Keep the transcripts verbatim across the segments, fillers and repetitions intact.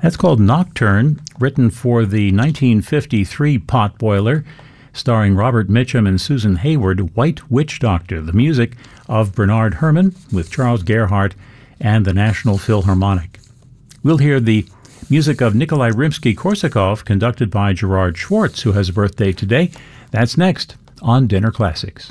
That's called Nocturne, written for the nineteen fifty-three Potboiler, starring Robert Mitchum and Susan Hayward, White Witch Doctor, the music of Bernard Herrmann with Charles Gerhardt and the National Philharmonic. We'll hear the music of Nikolai Rimsky-Korsakov, conducted by Gerard Schwartz, who has a birthday today. That's next on Dinner Classics.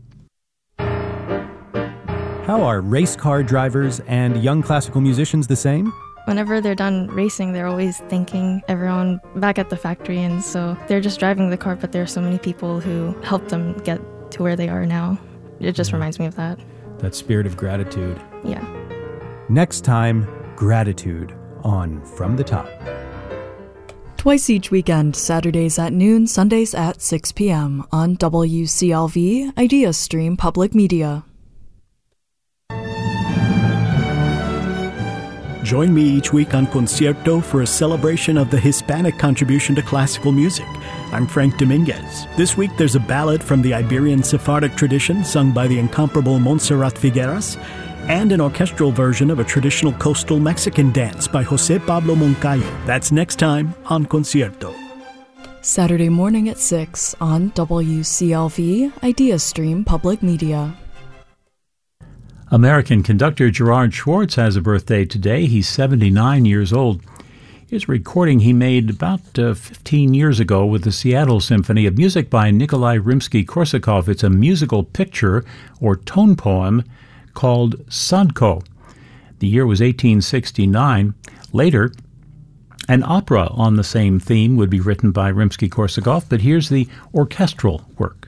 How are race car drivers and young classical musicians the same? Whenever they're done racing, they're always thanking everyone back at the factory, and so they're just driving the car, but there are so many people who helped them get to where they are now. It just reminds me of that. That spirit of gratitude. Yeah. Next time, gratitude on From the Top. Twice each weekend, Saturdays at noon, Sundays at six p.m. on W C L V IdeaStream Public Media. Join me each week on Concierto for a celebration of the Hispanic contribution to classical music. I'm Frank Dominguez. This week there's a ballad from the Iberian Sephardic tradition sung by the incomparable Montserrat Figueras, and an orchestral version of a traditional coastal Mexican dance by José Pablo Moncayo. That's next time on Concierto. Saturday morning at six on W C L V IdeaStream Public Media. American conductor Gerard Schwartz has a birthday today. He's seventy-nine years old. Here's a recording he made about uh, fifteen years ago with the Seattle Symphony of music by Nikolai Rimsky-Korsakov. It's a musical picture or tone poem called Sadko. The year was eighteen sixty-nine. Later, an opera on the same theme would be written by Rimsky-Korsakov, but here's the orchestral work.